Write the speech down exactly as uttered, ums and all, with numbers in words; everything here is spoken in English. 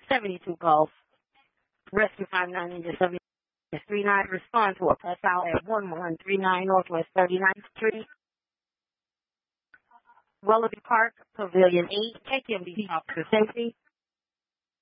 seventy-two Gulf. Rescue five nine Ninja seven three nine. Respond to a press out at one one three nine Northwest thirty-ninth Street. Willoughby Park, Pavilion eight. K T M D officer safety.